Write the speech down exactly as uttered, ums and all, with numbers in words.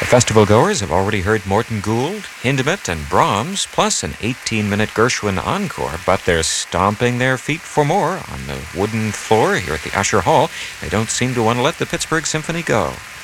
Festival goers have already heard Morton Gould, Hindemith, and Brahms, plus an eighteen-minute Gershwin encore, but they're stomping their feet for more on the wooden floor here at the Usher Hall. They don't seem to want to let the Pittsburgh Symphony go.